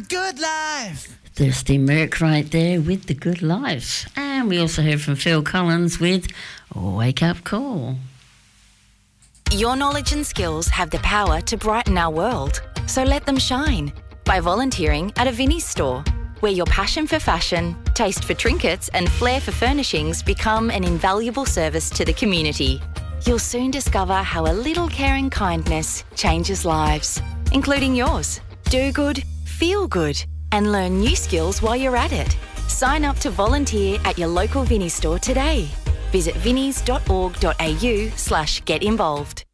the good life. Thirsty Merc right there with The Good Life. And we also heard from Phil Collins with Wake Up Call. Your knowledge and skills have the power to brighten our world, so let them shine by volunteering at a Vinnie's store, where your passion for fashion, taste for trinkets and flair for furnishings become an invaluable service to the community. You'll soon discover how a little caring kindness changes lives, including yours. Do good, feel good, and learn new skills while you're at it. Sign up to volunteer at your local Vinnie's store today. Visit vinnies.org.au/get involved.